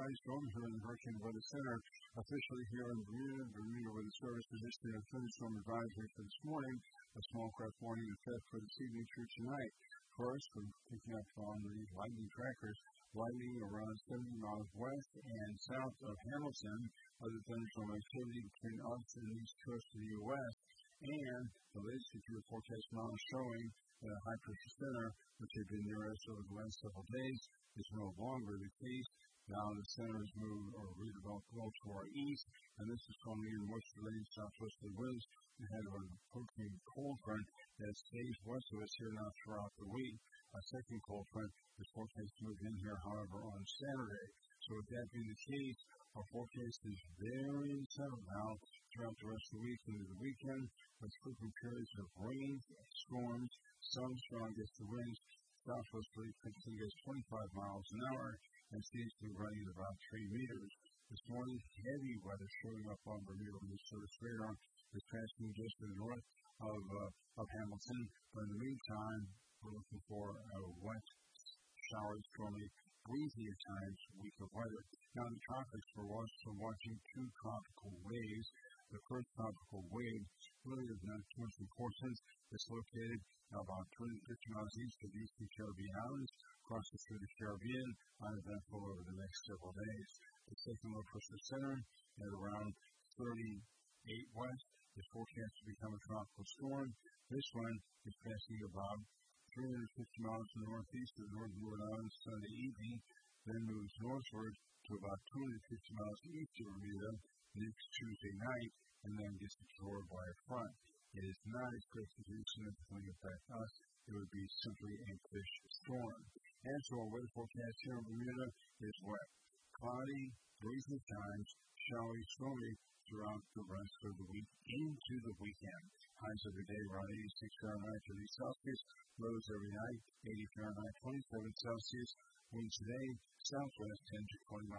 Shawty storms are in the Hurricane Weather Center. Officially here in Bermuda with the service position and thunderstorm advisory for this morning. A small craft warning in effect for this evening through tonight. First, we're picking up on the lightning trackers. Lightning around 70 miles west and south of Hamilton. Other thunderstorm activity between us and the east coast of the U.S. And the latest computer forecast model showing that a high-pressure center, which had been near us over the last several days, is no longer the case. Now the center has moved or redeveloped well to our east, and this is from the moisture-laden southwesterly winds ahead of an approaching cold front that stays west of us here now throughout the week. A second cold front is forecast to move in here, however, on Saturday. So with that being the case, our forecast is very unsettled now throughout the rest of the week into the weekend, with frequent periods of rain, storms, some strong gust of winds, southwesterly pitching gets 25 miles an hour, and seems to be running at about 3 meters. This morning, heavy weather showing up on Bermuda with the surface radar is passing just to the north of Hamilton. But in the meantime, we're looking for a wet, showery, stormy, breezy at times week of weather. Now in the tropics, we're also watching two tropical waves. The first tropical wave really is not too much importance. It's located about 250 miles east of the Eastern Caribbean Islands, crosses through the Caribbean, uneventful over the next several days. The second low pressure center at around 38 west is forecast to become a tropical storm. This one is passing about 350 miles to the northeast of the Northern Leeward Islands Sunday evening, then moves northward to about 250 miles east of Bermuda next Tuesday night, and then gets absorbed by a front. It is not expected to significantly affect us. It would be simply a fish storm. And so our weather forecast here in Bermuda is wet, cloudy, breezy times, showery, stormy throughout the rest of the week into the weekend. Highs every day around 86 Fahrenheit, 30 Celsius. Lows every night, 80 Fahrenheit, 27 Celsius. Winds today, southwest 10 to 20 miles.